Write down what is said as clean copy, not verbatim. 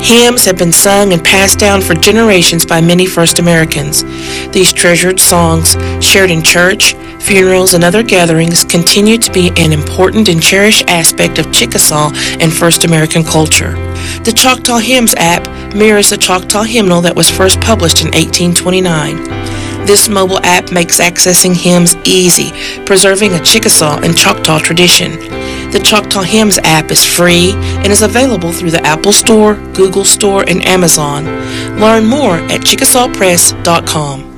Hymns have been sung and passed down for generations by many First Americans. These treasured songs, shared in church, funerals, and other gatherings, continue to be an important and cherished aspect of Chickasaw and First American culture. The Choctaw Hymns app mirrors the Choctaw hymnal that was first published in 1829. This mobile app makes accessing hymns easy, preserving a Chickasaw and Choctaw tradition. The Choctaw Hymns app is free and is available through the Apple Store, Google Store, and Amazon. Learn more at chickasawpress.com.